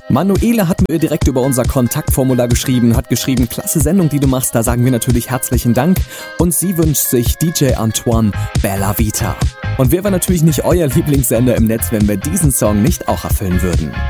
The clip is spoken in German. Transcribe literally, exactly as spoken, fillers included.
Manuela hat mir direkt über unser Kontaktformular geschrieben, hat geschrieben, klasse Sendung, die du machst, da sagen wir natürlich herzlichen Dank. Und sie wünscht sich D J Antoine, Bella Vita. Und wir wären natürlich nicht euer Lieblingssender im Netz, wenn wir diesen Song nicht auch erfüllen würden.